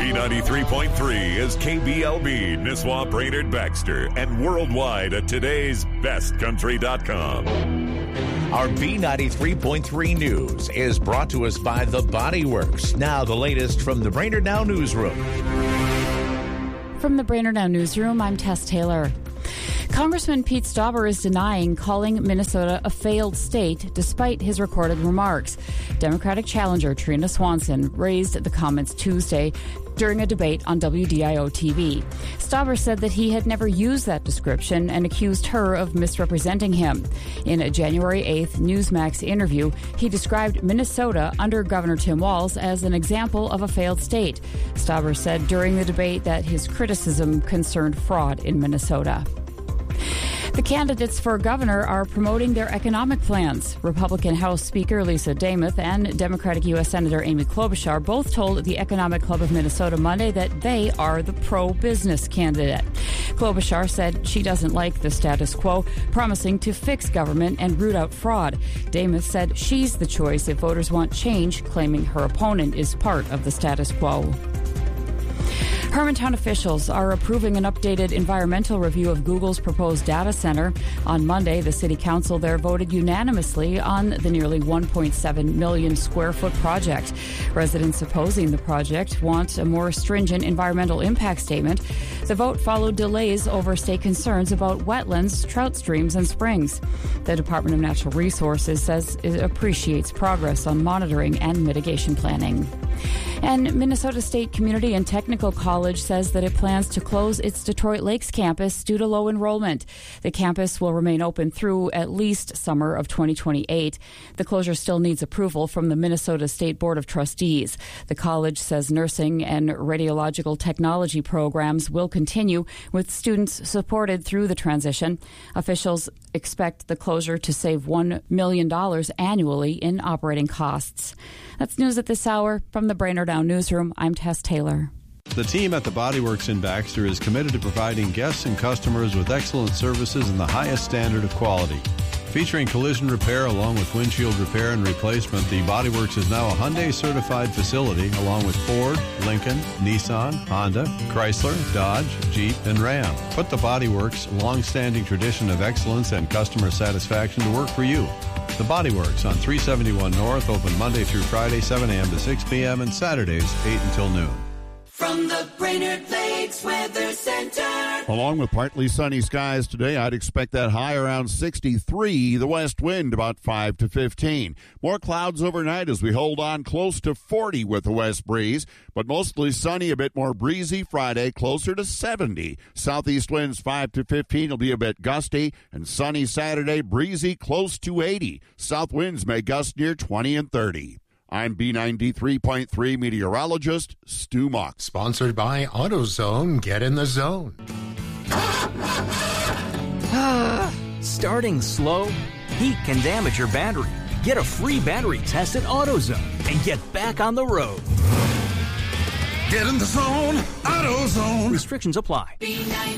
B93.3 is KBLB, Nisswa, Brainerd, Baxter, and worldwide at today'sbestcountry.com. Our B93.3 News is brought to us by The Body Works. Now the latest from the Brainerd Now Newsroom. From the Brainerd Now Newsroom, I'm Tess Taylor. Congressman Pete Stauber is denying calling Minnesota a failed state despite his recorded remarks. Democratic challenger Trina Swanson raised the comments Tuesday during a debate on WDIO-TV. Stauber said that he had never used that description and accused her of misrepresenting him. In a January 8th Newsmax interview, he described Minnesota under Governor Tim Walz as an example of a failed state. Stauber said during the debate that his criticism concerned fraud in Minnesota. The candidates for governor are promoting their economic plans. Republican House Speaker Lisa Demuth and Democratic U.S. Senator Amy Klobuchar both told the Economic Club of Minnesota Monday that they are the pro-business candidate. Klobuchar said she doesn't like the status quo, promising to fix government and root out fraud. Demuth said she's the choice if voters want change, claiming her opponent is part of the status quo. Hermantown officials are approving an updated environmental review of Google's proposed data center. On Monday, the city council there voted unanimously on the nearly 1.7 million square foot project. Residents opposing the project want a more stringent environmental impact statement. The vote followed delays over state concerns about wetlands, trout streams, and springs. The Department of Natural Resources says it appreciates progress on monitoring and mitigation planning. And Minnesota State Community and Technical College says that it plans to close its Detroit Lakes campus due to low enrollment. The campus will remain open through at least summer of 2028. The closure still needs approval from the Minnesota State Board of Trustees. The college says nursing and radiological technology programs will continue, with students supported through the transition. Officials expect the closure to save $1 million annually in operating costs. That's news at this hour. From the Brainerd Now Newsroom, I'm Tess Taylor. The team at the Body Works in Baxter is committed to providing guests and customers with excellent services and the highest standard of quality. Featuring collision repair along with windshield repair and replacement, the Body Works is now a Hyundai certified facility along with Ford, Lincoln, Nissan, Honda, Chrysler, Dodge, Jeep, and Ram. Put the Body Works' long-standing tradition of excellence and customer satisfaction to work for you. The Body Works on 371 North, open Monday through Friday, 7 a.m. to 6 p.m. and Saturdays, 8 until noon. From the Brainerd Lakes Weather Center. Along with partly sunny skies today, I'd expect that high around 63, the west wind about 5 to 15. More clouds overnight as we hold on close to 40 with the west breeze, but mostly sunny, a bit more breezy Friday, closer to 70. Southeast winds 5 to 15 will be a bit gusty, and sunny Saturday, breezy close to 80. South winds may gust near 20 and 30. I'm B93.3 meteorologist Stu Mock. Sponsored by AutoZone. Get in the zone. Starting slow? Heat can damage your battery. Get a free battery test at AutoZone and get back on the road. Get in the zone. AutoZone. Restrictions apply. B93.